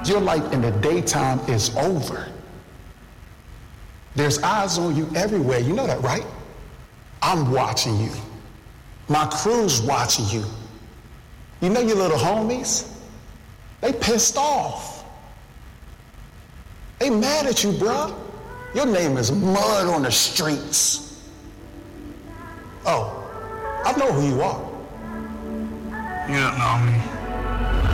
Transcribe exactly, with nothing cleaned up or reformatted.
your life in the daytime is over. There's eyes on you everywhere. You know that, right? I'm watching you. My crew's watching you. You know your little homies? They pissed off. They mad at you, bruh. Your name is mud on the streets. Oh, I know who you are. You don't know me.